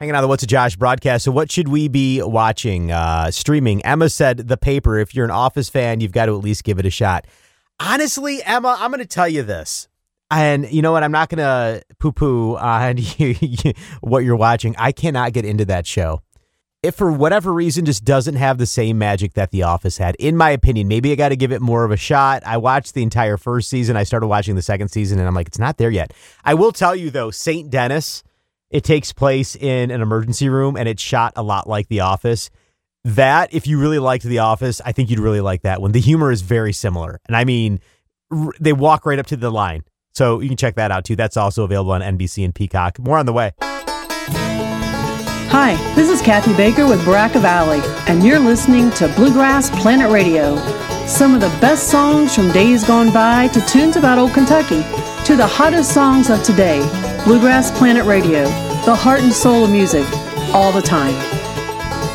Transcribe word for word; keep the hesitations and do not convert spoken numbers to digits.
Hanging out on the What's a Josh broadcast. So what should we be watching, uh, streaming? Emma said The Paper. If you're an Office fan, you've got to at least give it a shot. Honestly, Emma, I'm going to tell you this. And you know what? I'm not going to poo-poo on what you're watching. I cannot get into that show. If for whatever reason just doesn't have the same magic that The Office had, in my opinion. Maybe I got to give it more of a shot. I watched the entire first season. I started watching the second season, and I'm like, it's not there yet. I will tell you, though, Saint Denis, it takes place in an emergency room, and it's shot a lot like The Office. That, if you really liked The Office, I think you'd really like that one. The humor is very similar. And I mean, r- they walk right up to the line. So you can check that out, too. That's also available on N B C and Peacock. More on the way. Hi, this is Kathy Baker with Baraka Valley, and you're listening to Bluegrass Planet Radio. Some of the best songs from days gone by to tunes about old Kentucky to the hottest songs of today. Bluegrass Planet Radio, the heart and soul of music, all the time.